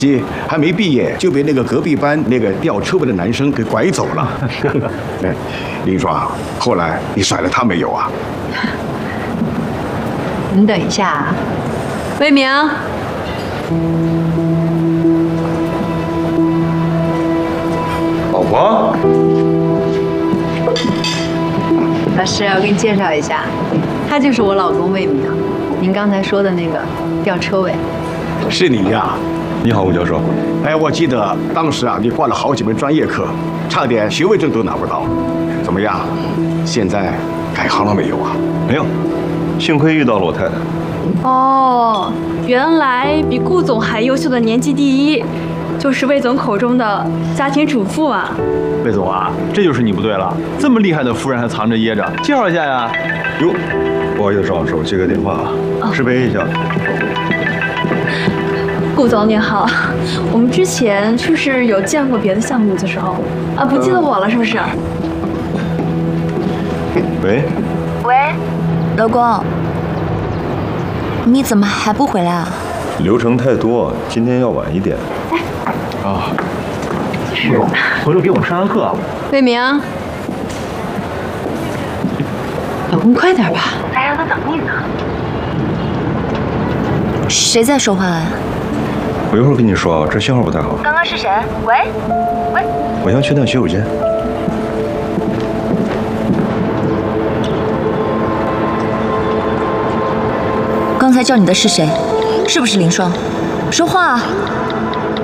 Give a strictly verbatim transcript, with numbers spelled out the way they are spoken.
姐还没毕业就被那个隔壁班那个吊车尾的男生给拐走了。哎，林爽，后来你甩了他没有啊？ 你等一下，魏明。 老婆。 老师，我给你介绍一下，他就是我老公魏明，您刚才说的那个吊车尾。 是你呀？ 你好，吴教授。 哎，我记得当时啊，你挂了好几门专业课，差点学位证都拿不到。怎么样？现在改行了没有啊？ 没有，幸亏遇到了我太太。 哦，原来比顾总还优秀的年级第一，就是魏总口中的家庭主妇啊。 魏总啊，这就是你不对了，这么厉害的夫人还藏着掖着，介绍一下呀。 哟，不好意思，张老师，我接个电话啊，识别一下。 顾总您好，我们之前是不是有见过别的项目的时候啊？不记得我了是不是？ 喂。 喂，老公，你怎么还不回来啊？ 流程太多，今天要晚一点。 啊，是，回头给我们上上课。 魏明，老公快点吧， 还让他等你呢。谁在说话啊？ 我一会儿跟你说啊，这信号不太好。 刚刚是谁？喂，喂， 我要去趟洗手间。 刚才叫你的是谁？是不是林双？说话啊！